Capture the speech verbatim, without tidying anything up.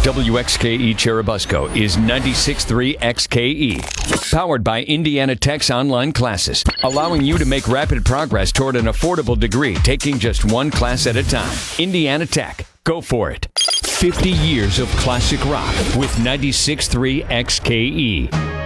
W X K E Cherubusco is ninety-six point three X K E. Powered by Indiana Tech's online classes, allowing you to make rapid progress toward an affordable degree, taking just one class at a time. Indiana Tech. Go for it. fifty years of classic rock with ninety-six point three X K E.